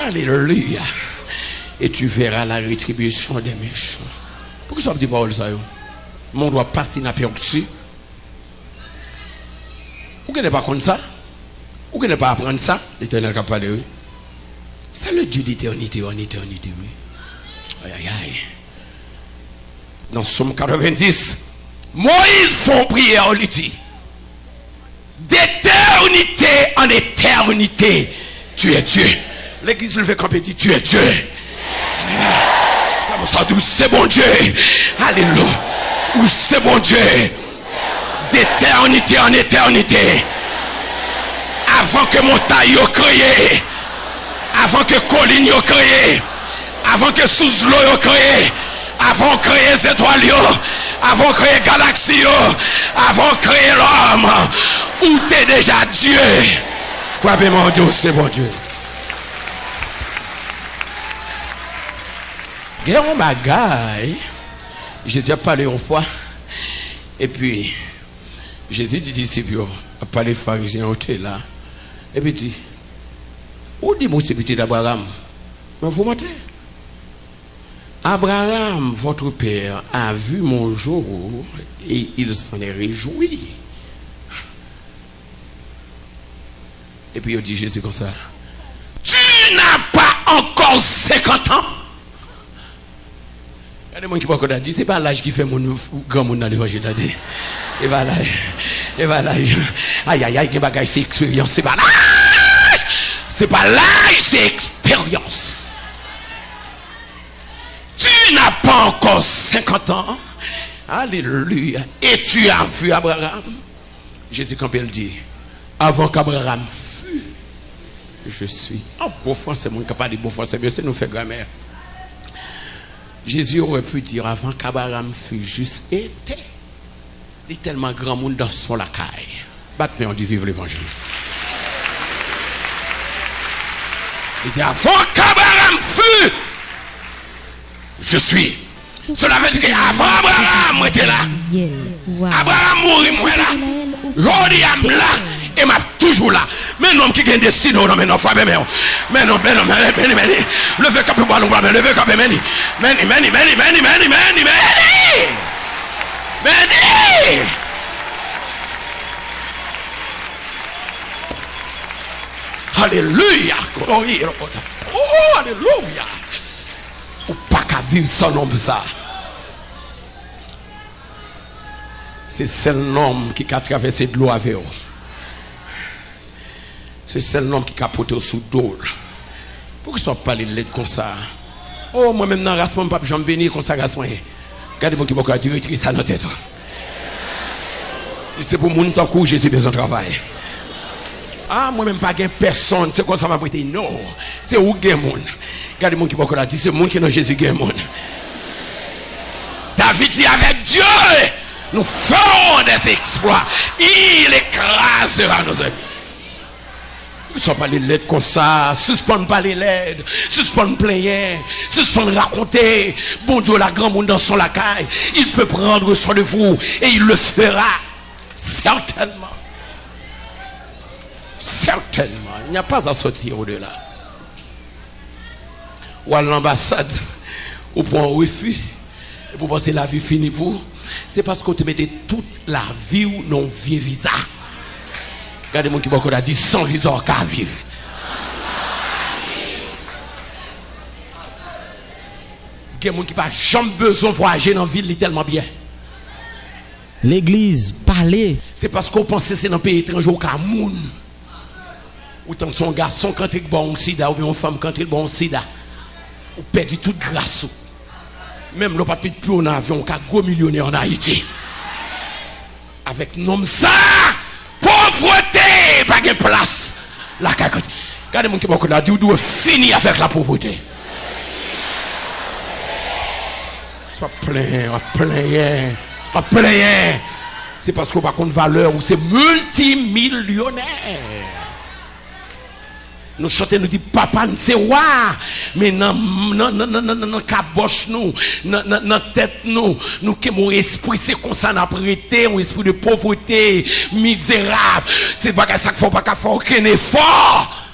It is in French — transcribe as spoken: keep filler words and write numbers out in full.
Alléluia. Et tu verras la rétribution des méchants. Pourquoi ça me dit pas ça? Mon doit passer inaperçu. Vous ne pas contre ça? Vous ne pas apprendre ça? L'Éternel qui a parlé, oui. C'est le Dieu d'éternité en éternité, oui. Aïe, aïe, aïe. Dans Somme quatre-vingt-dix, Moïse son prière, lui dit, d'éternité en éternité, tu es Dieu. L'église le fait camper, dit, tu es Dieu. Ça me sort d'où c'est bon Dieu. Alléluia. Où c'est bon Dieu. D'éternité en éternité. Avant que montagne soit créée, avant que colline soit créée, avant que sous l'eau soit créée, avant de créer les étoiles, avant de créer la galaxie, avant de créer l'homme, où tu es déjà Dieu. Frappez mon Dieu, c'est bon Dieu. Il y a un bagage. Jésus a parlé une fois. Et puis, Jésus dit disciples, a parlé pharisiens, était là. Et puis il dit, où dit mon petit d'Abraham? Mais vous mentez. Abraham, votre père, a vu mon jour et il s'en est réjoui. Et puis il dit Jésus comme ça, tu n'as pas encore cinquante ans. Regardez-moi qui peut dire, c'est pas l'âge qui fait mon grand monde dans l'évangile. Et voilà, et voilà. Aïe, aïe, aïe, bagage, c'est expérience. C'est pas l'âge. C'est pas l'âge, c'est expérience. Tu n'as pas encore cinquante ans. Alléluia. Et tu as vu Abraham. Jésus quand il dit, avant qu'Abraham fût, je suis. En beau français, mon capable de beau français, bien sûr, nous fait grammaire. Jésus aurait pu dire avant qu'Abraham fût juste était. Il est tellement grand monde dans son lacaille. Batte-moi, on dit vive l'évangile. Il dit avant qu'Abraham fût, je suis. Cela veut dire qu'avant Abraham était là. Abraham mourit, moi là. Jodi am là. Et m'a toujours là. Mais non, qui gagne destin, non, mais non, frère, mais non, mais non, mais non, mais non, mais non. Levez cap pour nous, mais levez cap, mais non, mais non, mais non, mais non, mais non, mais non, mais non. Alléluia. Oh, alléluia. Ou pas qu'à vivre sans nom ça. C'est seul homme qui a traversé de l'eau avec eux. C'est seul homme qui a porté sous d'eau. Pourquoi ils ne pas les comme ça? Oh, moi-même, dans le race, je ne peux pas bénir comme ça. Regardez-moi qui m'a dit, directrice à notre tête. C'est pour mon temps que Jésus a besoin de travail. Ah, moi-même, pas de personne. C'est quoi ça m'a prêté? Non. C'est où il y a monde. Regardez-moi qui m'a dit, c'est le monde qui est dans Jésus qui est monde. David dit avec Dieu, nous ferons des exploits. Il écrasera nos ennemis. Ils ne sont pas les lettres comme ça. Suspendent pas les lettres. Suspendent plaigner. Suspendent raconter. Bon Dieu, la grande monde dans son lacaille. Il peut prendre soin de vous. Et il le fera. Certainement. Certainement. Il n'y a pas à sortir au-delà. Ou à l'ambassade. Ou pour un refus. Et pour penser la vie finie pour. C'est parce que tu mettais toute la vie ou non vie visa. Regardez-moi qui a dit sans visa on peut vivre. Il y a des gens qui n'ont jamais besoin de voyager dans la ville tellement bien. L'église parler. C'est parce qu'on pense que c'est dans un pays étranger au Cameroun. Ou tant son garçon quand il est bon au sida, ou bien une femme quand il est bon au sida. Ou perdu toute grâce. Même le papier de plus en avion, qu'un gros millionnaire en Haïti. Avec nom ça, pauvreté, pas de place. La cacotte. Regardez-moi qui m'a dit, vous devez finir avec la pauvreté. Soit plein, plein, plein. C'est parce qu'on va contre valeur ou c'est multimillionnaire. Nous chantons, nous disons, papa, c'est roi. Mais dans la caboche, nous, dans la tête, nous, nous, que mon esprit, c'est qu'on s'en a prêté, un esprit de pauvreté, misérable. C'est pas ça qu'il faut pas faire aucun effort.